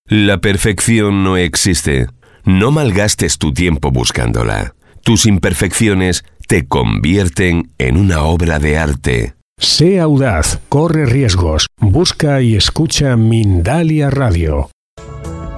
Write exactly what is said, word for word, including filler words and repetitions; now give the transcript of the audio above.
La perfección no existe. No malgastes tu tiempo buscándola. Tus imperfecciones te convierten en una obra de arte. Sé audaz, corre riesgos, busca y escucha Mindalia Radio.